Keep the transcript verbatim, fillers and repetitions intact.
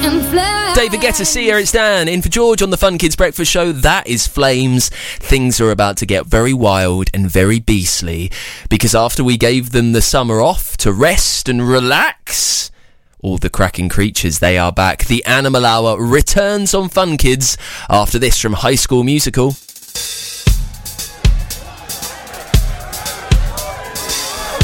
David Guetta, Sia, it's Dan. In for George on the Fun Kids Breakfast Show. That is Flames. Things are about to get very wild and very beastly, because after we gave them the summer off to rest and relax, all the cracking creatures, they are back. The Animal Hour returns on Fun Kids after this from High School Musical.